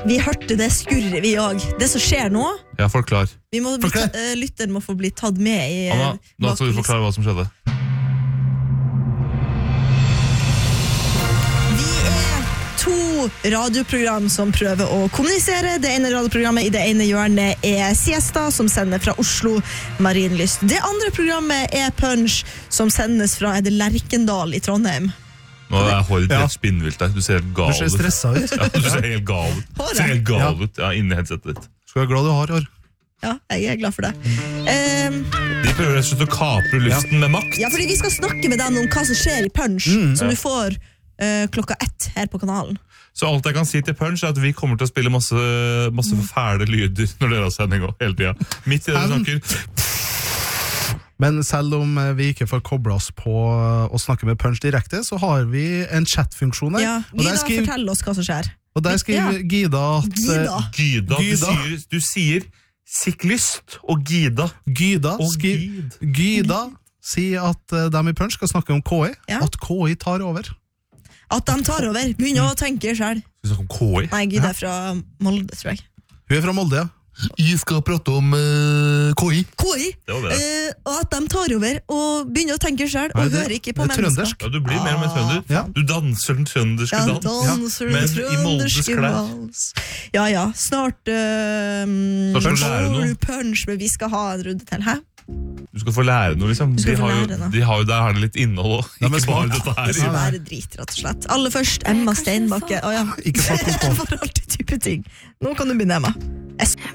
Vi hørte det skurret vi også. Det som skjer nå, Ja, forklar. lytteren må få bli tatt med i Anna, nå skal du forklare hva som skjedde. Vi er 2 radioprogram som prøver å kommunisere. Det ene radioprogrammet i det ene hjørnet er Siesta, som sender fra Oslo Marienlyst. Det andre programmet er Punch, som sendes fra Lerkendal i Trondheim. Nå er håret helt spinnvilt der. Du ser helt gal ut. Du ser stresset ut. Ja, du ser helt gal ut. Du ser helt gal ut, inni headsetet ditt. Skal være glad du har hår. Ja, jeg er glad for det. De prøver rett og slett å kapre luften med makt. Ja, fordi vi skal snakke med deg om hva som skjer i Punch, som du får klokka 1 her på kanalen. Så alt jeg kan si til Punch er at vi kommer til å spille masse fæle lyder når dere har sending hele tiden. Midt i det vi snakker. Men selv om vi ikke får koblet oss på å snakke med Punch direkte, så har vi en chatfunksjon her. Ja, Gida, fortell oss hva som skjer. Og der skriver Gida at... Gida. Du sier siklyst og Gida. Gida sier at de i Punch skal snakke om KI, at KI tar over. At de tar over, begynner å tenke selv. Skal vi snakke om KI? Nei, Gida er fra Molde, tror jeg. Hun er fra Molde, ja. Jeg skal prate om KI. KI? Det var det. Og at de tar over og begynner å tenke selv og hører ikke på mennesker. Trøndersk. Ja, du blir mer og mer trønder. Ja. Du danser den trønderske dans. Danser Men den i Moldes trønderske klær. vals. Ja, snart skal du lære noe. Punch, men vi skal ha en runde til, hæ? Du skal få lære noe, liksom. Du skal få lære noe. Der har det litt innhold også. Ja, men Ikke bare smart. dette her. Det er bare drit, rett og slett. Aller først, Emma Steinbakke. Ikke snakk om på. For alltid type ting. Nå kan du begynne, Emma.